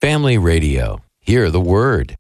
Family Radio. Hear the Word.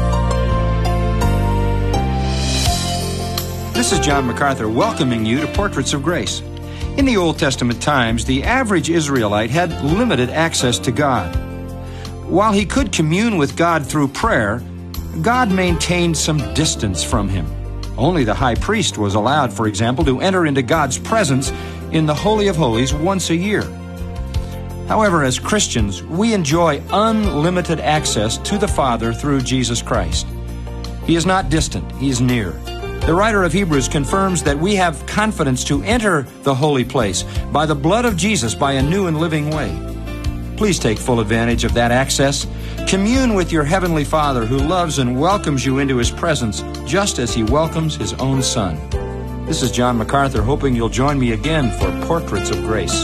This is John MacArthur welcoming you to Portraits of Grace. In the Old Testament times, the average Israelite had limited access to God. While he could commune with God through prayer, God maintained some distance from him. Only the high priest was allowed, for example, to enter into God's presence in the Holy of Holies once a year. However, as Christians, we enjoy unlimited access to the Father through Jesus Christ. He is not distant, He is near. The writer of Hebrews confirms that we have confidence to enter the holy place by the blood of Jesus by a new and living way. Please take full advantage of that access. Commune with your Heavenly Father who loves and welcomes you into His presence just as He welcomes His own Son. This is John MacArthur, hoping you'll join me again for Portraits of Grace.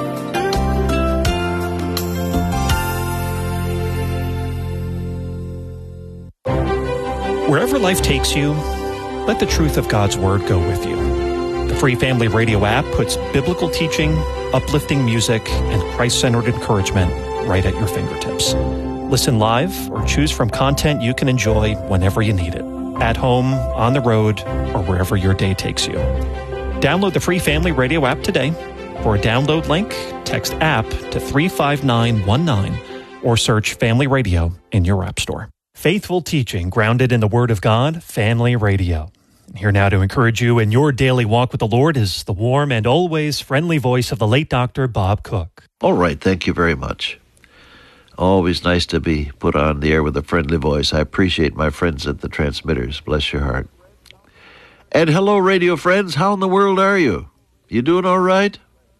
Wherever life takes you, let the truth of God's Word go with you. The free Family Radio app puts biblical teaching, uplifting music, and Christ-centered encouragement right at your fingertips. Listen live or choose from content you can enjoy whenever you need it, at home, on the road, or wherever your day takes you. Download the free Family Radio app today. For a download link, text APP to 35919 or search Family Radio in your app store. Faithful teaching grounded in the Word of God, Family Radio. Here now to encourage you in your daily walk with the Lord is the warm and always friendly voice of the late Dr. Bob Cook. All right, thank you very much. Always nice to be put on the air with a friendly voice. I appreciate my friends at the transmitters. Bless your heart. And hello, radio friends. How in the world are you? You doing all right?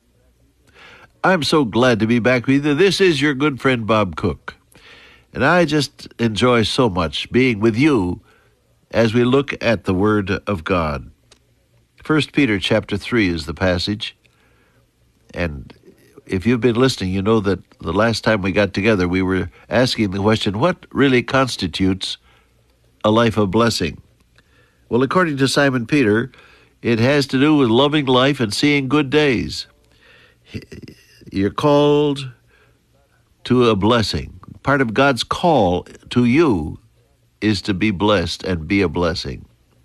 I'm so glad to be back with you. This is your good friend Bob Cook. And I just enjoy so much being with you as we look at the Word of God. 1 Peter chapter 3 is the passage. And if you've been listening, you know that the last time we got together, we were asking the question, what really constitutes a life of blessing? Well, according to Simon Peter, it has to do with loving life and seeing good days. You're called to a blessing. Part of God's call to you is to be blessed and be a blessing.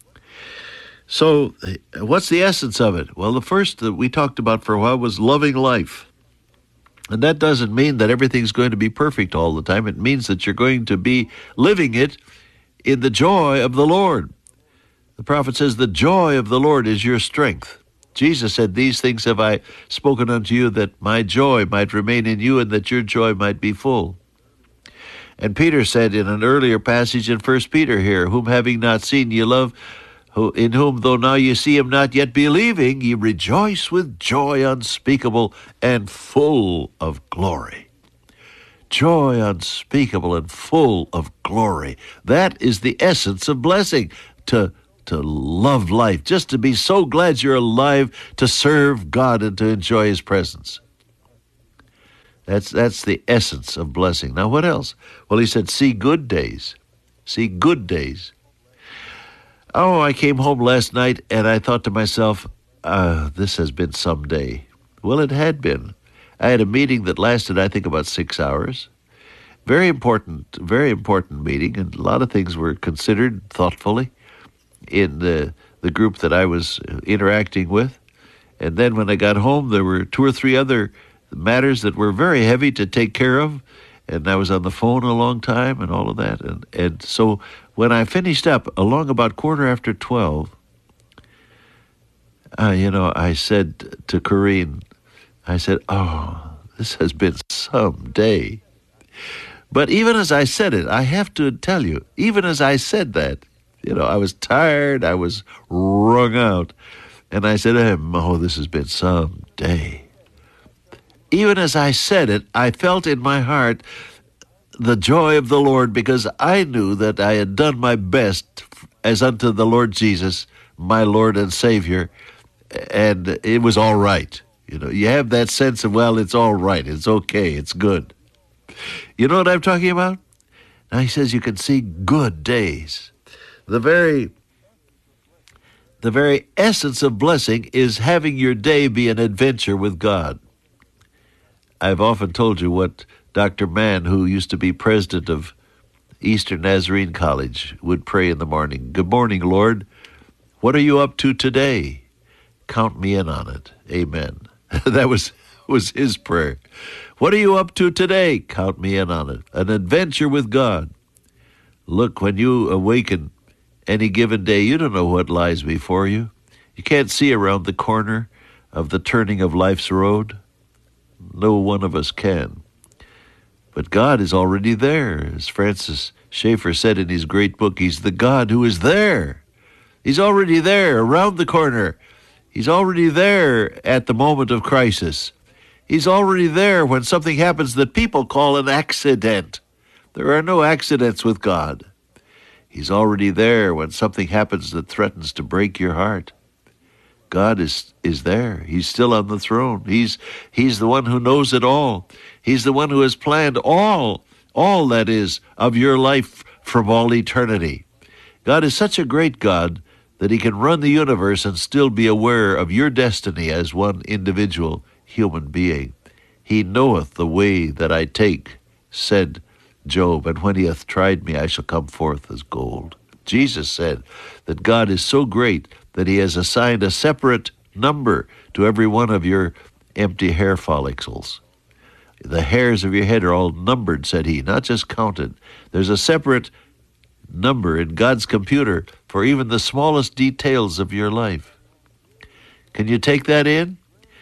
So, what's the essence of it? Well, the first that we talked about for a while was loving life. And that doesn't mean that everything's going to be perfect all the time. It means that you're going to be living it in the joy of the Lord. The prophet says, the joy of the Lord is your strength. Jesus said, these things have I spoken unto you, that my joy might remain in you and that your joy might be full. And Peter said in an earlier passage in 1 Peter here, whom having not seen ye love, in whom though now ye see him not yet believing, ye rejoice with joy unspeakable and full of glory. Joy unspeakable and full of glory. That is the essence of blessing, to love life, just to be so glad you're alive, to serve God and to enjoy His presence. That's the essence of blessing. Now, what else? Well, he said, see good days. See good days. Oh, I came home last night and I thought to myself, this has been some day. Well, it had been. I had a meeting that lasted, I think, about 6 hours. Very important meeting, and a lot of things were considered thoughtfully in the group that I was interacting with. And then when I got home, there were 2 or 3 other matters that were very heavy to take care of, and I was on the phone a long time and all of that. And so when I finished up, along about 12:15, I said to Corrine, I said, oh, this has been some day. But even as I said it, I have to tell you, even as I said that, I was tired, I was wrung out, and I said, oh, this has been some day. Even as I said it, I felt in my heart the joy of the Lord, because I knew that I had done my best as unto the Lord Jesus, my Lord and Savior, and it was all right. You have that sense of, well, it's all right, it's okay, it's good. You know what I'm talking about? Now he says you can see good days. The very essence of blessing is having your day be an adventure with God. I've often told you what Dr. Mann, who used to be president of Eastern Nazarene College, would pray in the morning. Good morning, Lord. What are you up to today? Count me in on it. Amen. That was his prayer. What are you up to today? Count me in on it. An adventure with God. Look, when you awaken any given day, you don't know what lies before you. You can't see around the corner of the turning of life's road. No one of us can. But God is already there. As Francis Schaeffer said in his great book, He's the God who is there. He's already there around the corner. He's already there at the moment of crisis. He's already there when something happens that people call an accident. There are no accidents with God. He's already there when something happens that threatens to break your heart. God is there. He's still on the throne. He's the one who knows it all. He's the one who has planned all that is of your life from all eternity. God is such a great God that He can run the universe and still be aware of your destiny as one individual human being. He knoweth the way that I take, said Job, and when He hath tried me, I shall come forth as gold. Jesus said that God is so great that He has assigned a separate number to every one of your empty hair follicles. The hairs of your head are all numbered, said He, not just counted. There's a separate number in God's computer for even the smallest details of your life. Can you take that in?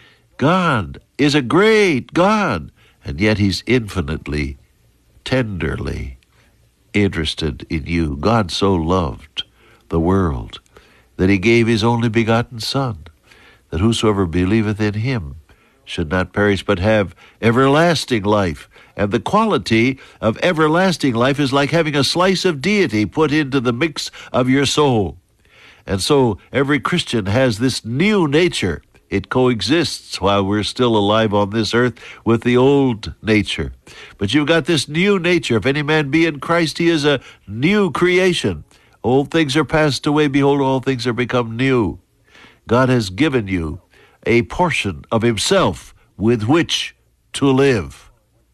God is a great God, and yet He's infinitely, tenderly interested in you. God so loved the world that He gave His only begotten Son, that whosoever believeth in Him should not perish but have everlasting life. And the quality of everlasting life is like having a slice of deity put into the mix of your soul. And so every Christian has this new nature. It coexists while we're still alive on this earth with the old nature. But you've got this new nature. If any man be in Christ, he is a new creation. Old things are passed away. Behold, all things are become new. God has given you a portion of Himself with which to live.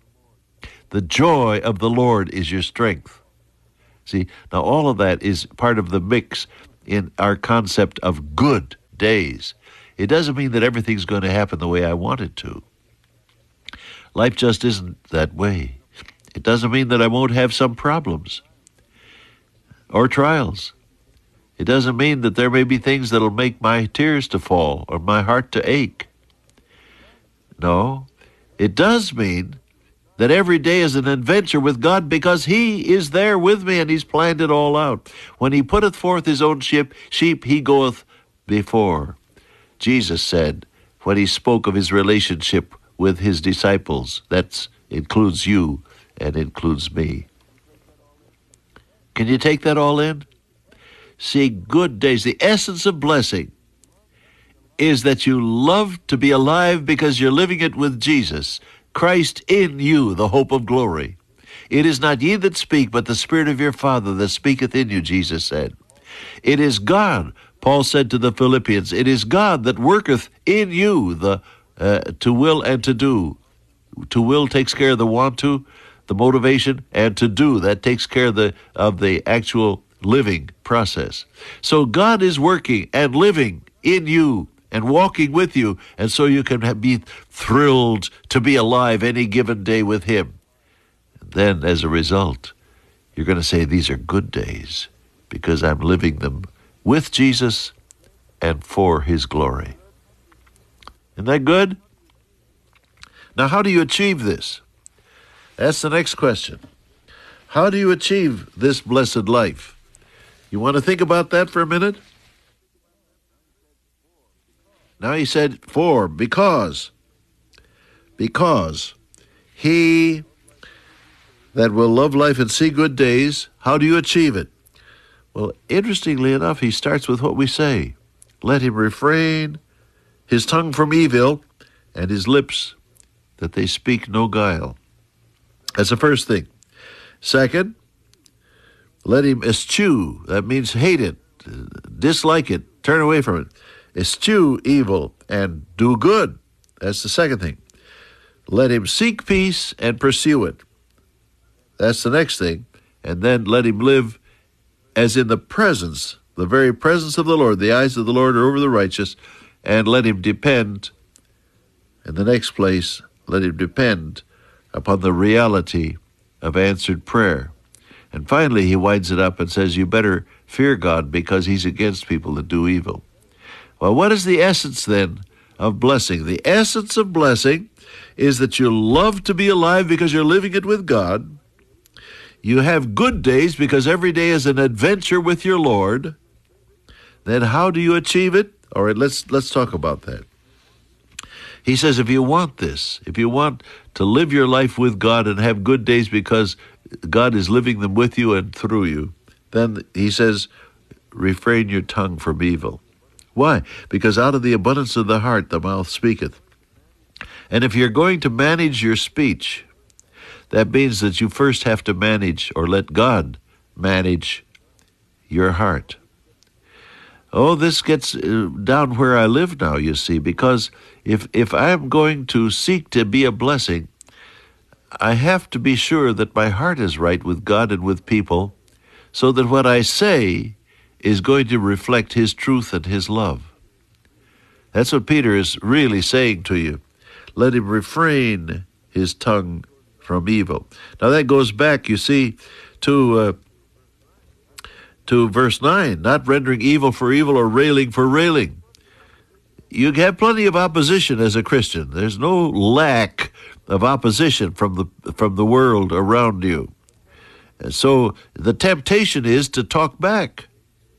The joy of the Lord is your strength. See, now all of that is part of the mix in our concept of good days. It doesn't mean that everything's going to happen the way I want it to. Life just isn't that way. It doesn't mean that I won't have some problems or trials. It doesn't mean that there may be things that'll make my tears to fall or my heart to ache. No, it does mean that every day is an adventure with God because He is there with me and He's planned it all out. When He putteth forth His own sheep, He goeth before. Jesus said, when He spoke of His relationship with His disciples, that includes you and includes me. Can you take that all in? See, good days, the essence of blessing is that you love to be alive because you're living it with Jesus, Christ in you, the hope of glory. It is not ye that speak, but the Spirit of your Father that speaketh in you, Jesus said. It is God, Paul said to the Philippians, it is God that worketh in you to will and to do. To will takes care of the want to, the motivation, and to do, that takes care of the actual living process. So God is working and living in you and walking with you, and so you can be thrilled to be alive any given day with Him. And then, as a result, you're going to say, these are good days because I'm living them with Jesus and for His glory. Isn't that good? Now, how do you achieve this? That's the next question. How do you achieve this blessed life? You want to think about that for a minute? Now He said, because he that will love life and see good days, how do you achieve it? Well, interestingly enough, He starts with what we say. Let him refrain his tongue from evil and his lips that they speak no guile. That's the first thing. Second, let him eschew, that means hate it, dislike it, turn away from it. Eschew evil and do good. That's the second thing. let him seek peace and pursue it. That's the next thing. And then let him live as in the presence, the very presence of the Lord. The eyes of the Lord are over the righteous, and let him depend, in the next place, let him depend upon the reality of answered prayer. And finally, he winds it up and says, you better fear God because he's against people that do evil. Well, what is the essence then of blessing? The essence of blessing is that you love to be alive because you're living it with God. You have good days because every day is an adventure with your Lord. Then how do you achieve it? All right, let's talk about that. He says if you want this, if you want to live your life with God and have good days because God is living them with you and through you, then he says, refrain your tongue from evil. Why? Because out of the abundance of the heart the mouth speaketh. And if you're going to manage your speech, that means that you first have to manage, or let God manage, your heart. Oh, this gets down where I live now, you see, because if I'm going to seek to be a blessing, I have to be sure that my heart is right with God and with people, so that what I say is going to reflect his truth and his love. That's what Peter is really saying to you. Let him refrain his tongue from evil. Now that goes back, you see, to verse 9, not rendering evil for evil or railing for railing. You have plenty of opposition as a Christian. There's no lack of opposition from the world around you. And so the temptation is to talk back.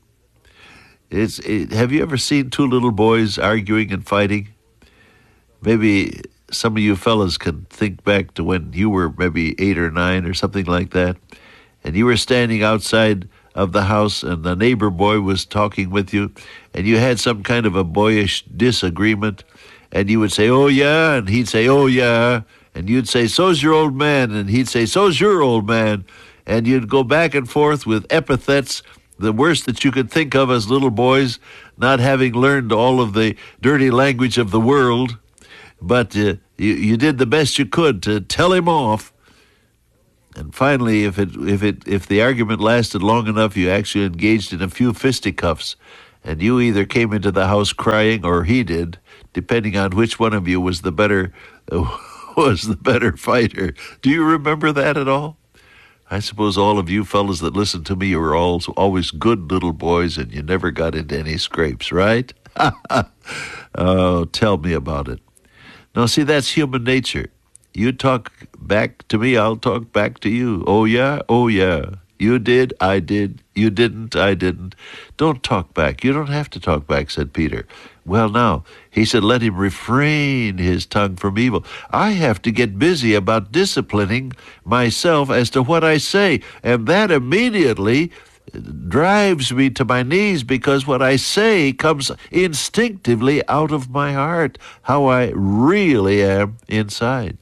Have you ever seen two little boys arguing and fighting? Maybe some of you fellas can think back to when you were maybe 8 or 9 or something like that, and you were standing outside of the house and the neighbor boy was talking with you, and you had some kind of a boyish disagreement, and you would say, oh yeah, and he'd say, oh yeah, and you'd say, so's your old man, and he'd say, so's your old man, and you'd go back and forth with epithets, the worst that you could think of as little boys, not having learned all of the dirty language of the world, but you did the best you could to tell him off. And finally, if the argument lasted long enough, you actually engaged in a few fisticuffs, and you either came into the house crying or he did, depending on which one of you was the better fighter. Do you remember that at all? I suppose all of you fellas that listen to me were always good little boys, and you never got into any scrapes, right? Oh, tell me about it. Now, see, that's human nature. You talk back to me, I'll talk back to you. Oh, yeah? Oh, yeah. You did, I did. You didn't, I didn't. Don't talk back. You don't have to talk back, said Peter. Well, now, he said, let him refrain his tongue from evil. I have to get busy about disciplining myself as to what I say, and that immediately drives me to my knees because what I say comes instinctively out of my heart, how I really am inside.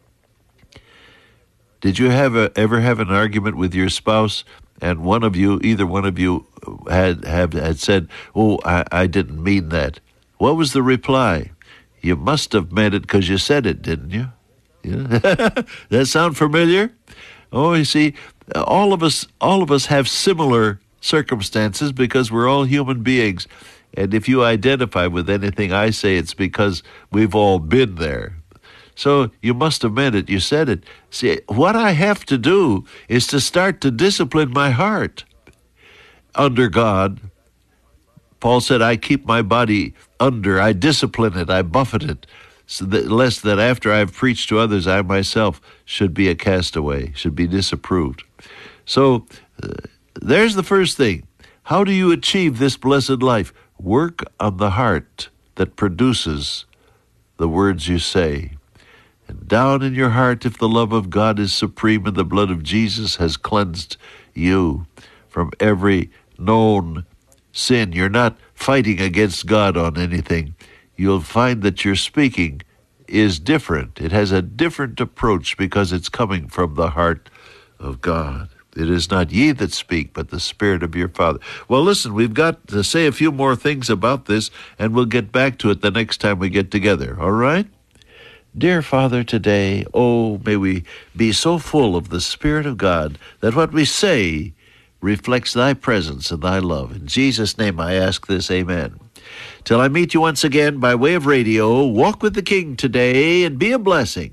Did you ever have an argument with your spouse, and either one of you had said, oh, I didn't mean that? What was the reply? You must have meant it because you said it, didn't you? Yeah. That sound familiar? Oh, you see, all of us have similar circumstances because we're all human beings. And if you identify with anything I say, it's because we've all been there. So you must have meant it. You said it. See, what I have to do is to start to discipline my heart under God. Paul said, I keep my body under, I discipline it, I buffet it, so that, lest that after I've preached to others, I myself should be a castaway, should be disapproved. So there's the first thing. How do you achieve this blessed life? Work on the heart that produces the words you say. And down in your heart, if the love of God is supreme and the blood of Jesus has cleansed you from every known sin, you're not fighting against God on anything, you'll find that your speaking is different. It has a different approach because it's coming from the heart of God. It is not ye that speak, but the Spirit of your Father. Well, listen, we've got to say a few more things about this, and we'll get back to it the next time we get together, all right? Dear Father, today, oh, may we be so full of the Spirit of God that what we say reflects thy presence and thy love. In Jesus' name I ask this, amen. Till I meet you once again by way of radio, walk with the King today and be a blessing.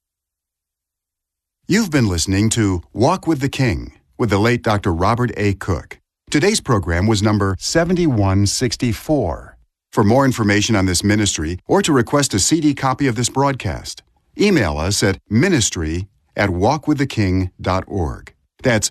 You've been listening to Walk with the King with the late Dr. Robert A. Cook. Today's program was number 7164. For more information on this ministry or to request a CD copy of this broadcast, email us at ministry@walkwiththeking.org. That's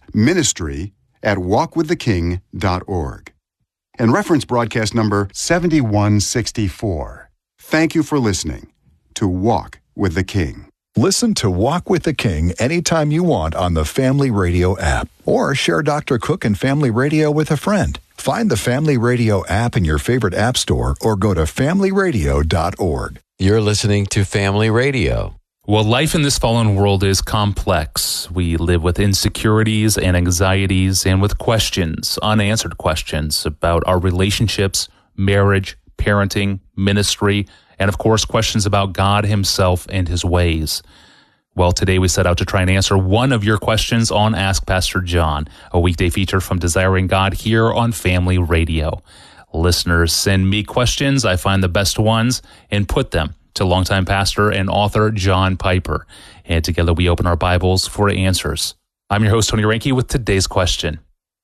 ministry@walkwiththeking.org. And reference broadcast number 7164. Thank you for listening to Walk with the King. Listen to Walk with the King anytime you want on the Family Radio app, or share Dr. Cook and Family Radio with a friend. Find the Family Radio app in your favorite app store or go to familyradio.org. You're listening to Family Radio. Well, life in this fallen world is complex. We live with insecurities and anxieties and with questions, unanswered questions about our relationships, marriage, parenting, ministry, and of course, questions about God himself and his ways. Well, today we set out to try and answer one of your questions on Ask Pastor John, a weekday feature from Desiring God here on Family Radio. Listeners send me questions. I find the best ones and put them to longtime pastor and author John Piper. And together we open our Bibles for answers. I'm your host, Tony Reinke, with today's question.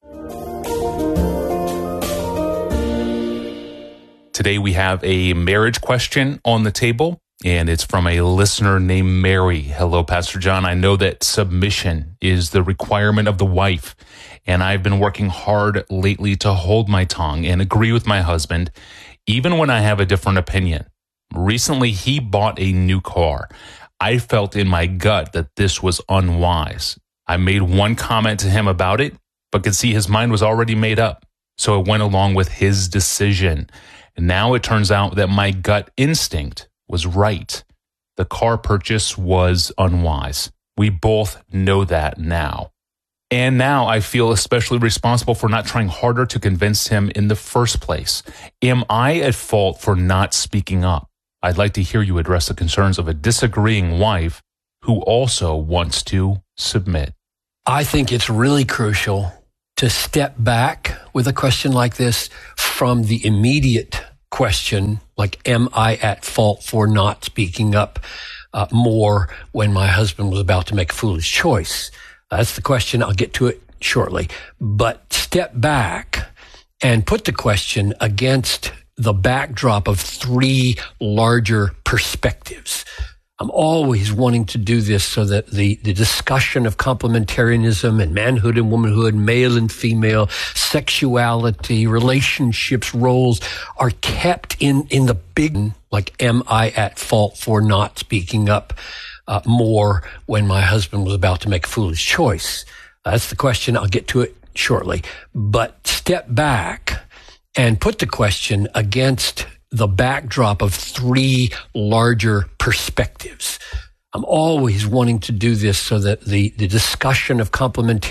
Today we have a marriage question on the table, and it's from a listener named Mary. Hello, Pastor John. I know that submission is the requirement of the wife, and I've been working hard lately to hold my tongue and agree with my husband, even when I have a different opinion. Recently, he bought a new car. I felt in my gut that this was unwise. I made one comment to him about it, but could see his mind was already made up, so I went along with his decision. And now it turns out that my gut instinct was right. The car purchase was unwise. We both know that now. And now I feel especially responsible for not trying harder to convince him in the first place. Am I at fault for not speaking up? I'd like to hear you address the concerns of a disagreeing wife who also wants to submit. I think it's really crucial to step back with a question like this from the immediate question, like, am I at fault for not speaking up more when my husband was about to make a foolish choice? That's the question. I'll get to it shortly. But step back and put the question against the backdrop of three larger perspectives. I'm always wanting to do this so that the discussion of complementarianism and manhood and womanhood, male and female, sexuality, relationships, roles are kept in the big, like, am I at fault for not speaking up more when my husband was about to make a foolish choice? That's the question. I'll get to it shortly. But step back and put the question against the backdrop of three larger perspectives. I'm always wanting to do this so that the discussion of complementarianism